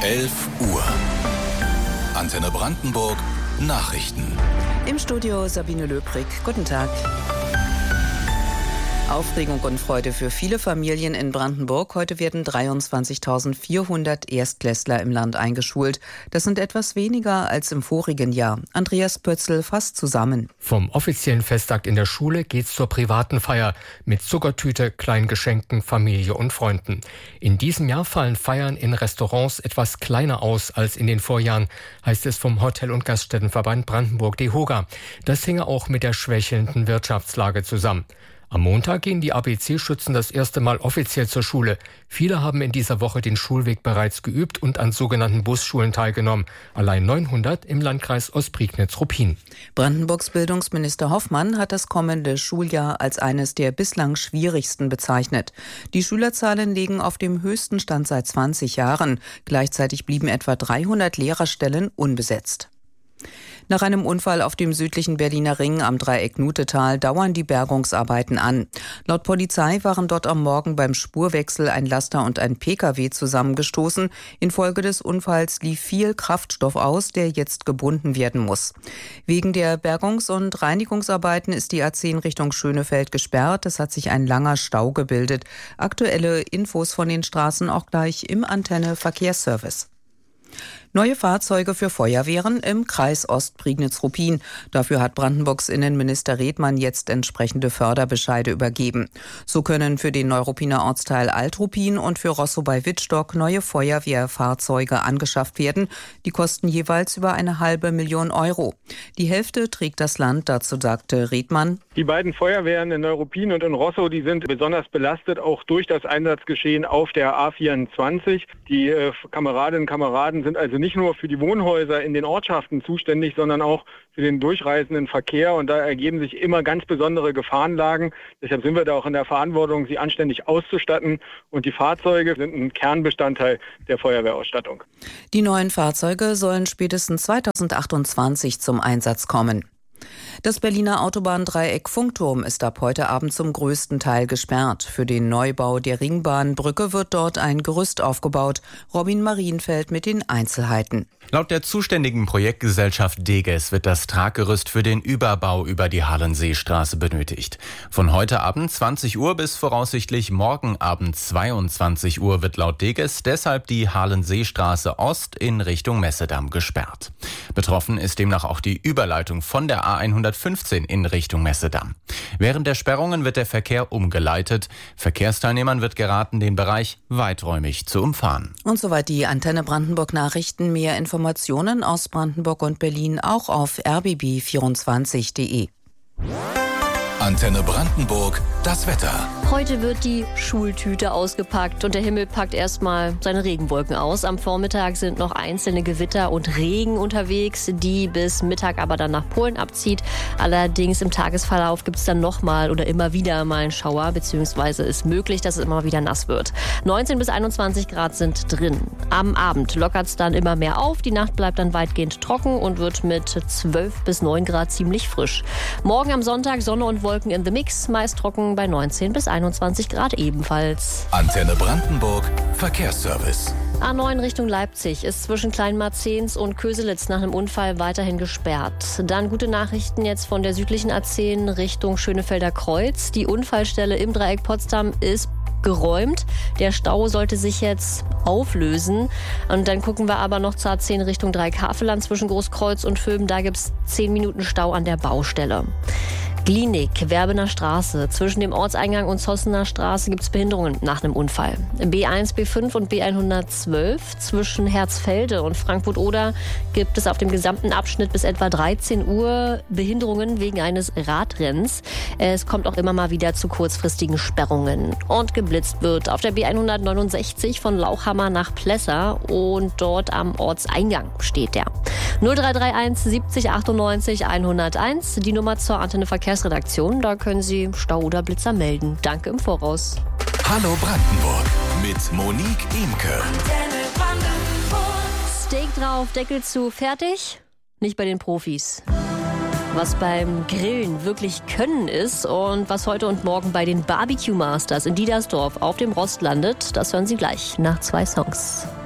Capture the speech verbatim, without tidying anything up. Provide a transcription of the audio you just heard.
elf Uhr. Antenne Brandenburg Nachrichten. Im Studio Sabine Löbrig. Guten Tag. Aufregung und Freude für viele Familien in Brandenburg. Heute werden dreiundzwanzigtausendvierhundert Erstklässler im Land eingeschult. Das sind etwas weniger als im vorigen Jahr. Andreas Pötzl fasst zusammen. Vom offiziellen Festakt in der Schule geht's zur privaten Feier mit Zuckertüte, kleinen Geschenken, Familie und Freunden. In diesem Jahr fallen Feiern in Restaurants etwas kleiner aus als in den Vorjahren, heißt es vom Hotel- und Gaststättenverband Brandenburg DEHOGA. Das hinge auch mit der schwächelnden Wirtschaftslage zusammen. Am Montag gehen die A B C-Schützen das erste Mal offiziell zur Schule. Viele haben in dieser Woche den Schulweg bereits geübt und an sogenannten Busschulen teilgenommen. Allein neunhundert im Landkreis Ostprignitz-Ruppin. Brandenburgs Bildungsminister Hoffmann hat das kommende Schuljahr als eines der bislang schwierigsten bezeichnet. Die Schülerzahlen liegen auf dem höchsten Stand seit zwanzig Jahren. Gleichzeitig blieben etwa dreihundert Lehrerstellen unbesetzt. Nach einem Unfall auf dem südlichen Berliner Ring am Dreieck Nutetal dauern die Bergungsarbeiten an. Laut Polizei waren dort am Morgen beim Spurwechsel ein Laster und ein Pkw zusammengestoßen. Infolge des Unfalls lief viel Kraftstoff aus, der jetzt gebunden werden muss. Wegen der Bergungs- und Reinigungsarbeiten ist die A zehn Richtung Schönefeld gesperrt. Es hat sich ein langer Stau gebildet. Aktuelle Infos von den Straßen auch gleich im Antenne Verkehrsservice. Neue Fahrzeuge für Feuerwehren im Kreis Ostprignitz-Ruppin. Dafür hat Brandenburgs Innenminister Redmann jetzt entsprechende Förderbescheide übergeben. So können für den Neuruppiner Ortsteil Alt-Ruppin und für Roßow bei Wittstock neue Feuerwehrfahrzeuge angeschafft werden. Die kosten jeweils über eine halbe Million Euro. Die Hälfte trägt das Land, dazu sagte Redmann. Die beiden Feuerwehren in Neuruppin und in Roßow, die sind besonders belastet, auch durch das Einsatzgeschehen auf der A vierundzwanzig. Die äh, Kameradinnen und Kameraden sind also nicht nur für die Wohnhäuser in den Ortschaften zuständig, sondern auch für den durchreisenden Verkehr. Und da ergeben sich immer ganz besondere Gefahrenlagen. Deshalb sind wir da auch in der Verantwortung, sie anständig auszustatten. Und die Fahrzeuge sind ein Kernbestandteil der Feuerwehrausstattung. Die neuen Fahrzeuge sollen spätestens zweitausendachtundzwanzig zum Einsatz kommen. Das Berliner Autobahndreieck Funkturm ist ab heute Abend zum größten Teil gesperrt. Für den Neubau der Ringbahnbrücke wird dort ein Gerüst aufgebaut. Robin Marienfeld mit den Einzelheiten. Laut der zuständigen Projektgesellschaft Deges wird das Traggerüst für den Überbau über die Hallenseestraße benötigt. Von heute Abend zwanzig Uhr bis voraussichtlich morgen Abend zweiundzwanzig Uhr wird laut Deges deshalb die Hallenseestraße Ost in Richtung Messedamm gesperrt. Betroffen ist demnach auch die Überleitung von der A hundertfünfzehn in Richtung Messedamm. Während der Sperrungen wird der Verkehr umgeleitet. Verkehrsteilnehmern wird geraten, den Bereich weiträumig zu umfahren. Und soweit die Antenne Brandenburg Nachrichten. Mehr Informationen aus Brandenburg und Berlin auch auf r b b vierundzwanzig punkt de. Antenne Brandenburg, das Wetter. Heute wird die Schultüte ausgepackt und der Himmel packt erstmal seine Regenwolken aus. Am Vormittag sind noch einzelne Gewitter und Regen unterwegs, die bis Mittag aber dann nach Polen abzieht. Allerdings im Tagesverlauf gibt es dann nochmal oder immer wieder mal einen Schauer, beziehungsweise ist möglich, dass es immer wieder nass wird. neunzehn bis einundzwanzig Grad sind drin. Am Abend lockert es dann immer mehr auf. Die Nacht bleibt dann weitgehend trocken und wird mit zwölf bis neun Grad ziemlich frisch. Morgen am Sonntag Sonne und Wolken in the Mix, meist trocken bei neunzehn bis einundzwanzig Grad ebenfalls. Antenne Brandenburg, Verkehrsservice. A neun Richtung Leipzig ist zwischen Kleinmarzens und Köselitz nach einem Unfall weiterhin gesperrt. Dann gute Nachrichten jetzt von der südlichen A zehn Richtung Schönefelder Kreuz. Die Unfallstelle im Dreieck Potsdam ist geräumt. Der Stau sollte sich jetzt auflösen. Und dann gucken wir aber noch zur A zehn Richtung Dreieck-Havelland zwischen Großkreuz und Vöben. Da gibt es zehn Minuten Stau an der Baustelle. Glienig, Werbener Straße. Zwischen dem Ortseingang und Zossener Straße gibt es Behinderungen nach einem Unfall. B eins, B fünf und B hundertzwölf zwischen Herzfelde und Frankfurt-Oder gibt es auf dem gesamten Abschnitt bis etwa dreizehn Uhr Behinderungen wegen eines Radrenns. Es kommt auch immer mal wieder zu kurzfristigen Sperrungen. Und geblitzt wird auf der B hundertneunundsechzig von Lauchhammer nach Plesser und dort am Ortseingang steht der. null drei drei eins siebzig achtundneunzig hunderteins, die Nummer zur Antenne Verkehrsredaktion. Da können Sie Stau oder Blitzer melden. Danke im Voraus. Hallo Brandenburg mit Monique Imke. Steak drauf, Deckel zu, fertig? Nicht bei den Profis. Was beim Grillen wirklich Können ist und was heute und morgen bei den Barbecue Masters in Diedersdorf auf dem Rost landet, das hören Sie gleich nach zwei Songs.